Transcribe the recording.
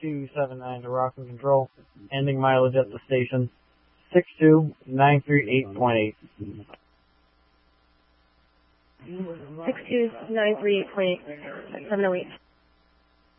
6279 to Rockland Control. Ending mileage at the station. 62938.8. 62938.8. 708.